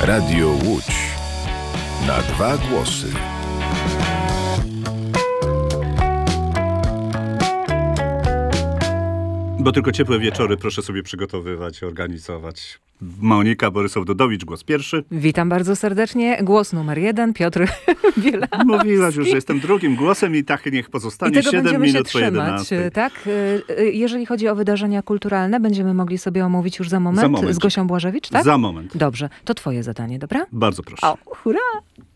Radio Łódź. Na dwa głosy. Bo tylko ciepłe wieczory proszę sobie przygotowywać, organizować. Monika Borysow-Dudowicz, głos pierwszy. Witam bardzo serdecznie. Głos numer 1, Piotr Bielawski. Mówiłaś już, że jestem drugim głosem i tak niech pozostanie. 7 minut po 11. Tak? Jeżeli chodzi o wydarzenia kulturalne, będziemy mogli sobie omówić już za moment z Gosią Błażewicz, tak? Za moment. Dobrze, to twoje zadanie, dobra? Bardzo proszę. O, hurra!